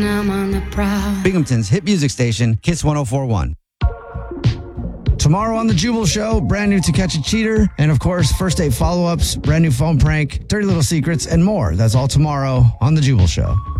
I'm on the prowl. Binghamton's hit music station, Kiss 104.1. Tomorrow on The Jubal Show, brand new To Catch a Cheater, and of course, first date follow-ups, brand new phone prank, dirty little secrets, and more. That's all tomorrow on The Jubal Show.